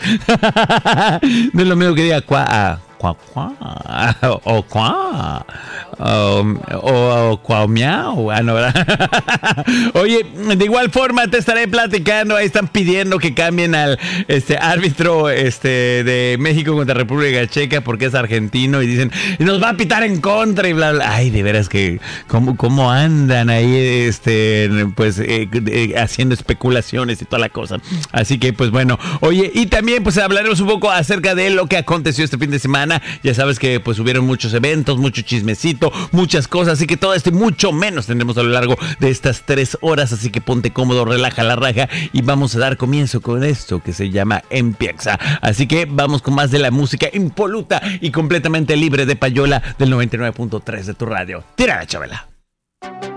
No es lo mismo que diga cuá, cuá, cuá, o cuá, o cuá, miau. No, ¿verdad? Oye, de igual forma te estaré platicando. Ahí están pidiendo que cambien al árbitro de México contra República Checa porque es argentino y dicen, nos va a pitar en contra y bla, bla. Ay, de veras que cómo andan ahí haciendo especulaciones y toda la cosa. Así que pues bueno, oye, y también pues hablaremos un poco acerca de lo que aconteció este fin de semana. Ya sabes que pues hubieron muchos eventos, mucho chismecito, muchas cosas, así que todo esto y mucho menos tendremos a lo largo de estas 3 horas, así que ponte cómodo, relaja la raja y vamos a dar comienzo con esto que se llama Empieza. Así que vamos con más de la música impoluta y completamente libre de payola del 99.3 de tu radio. Tírala, Chabela.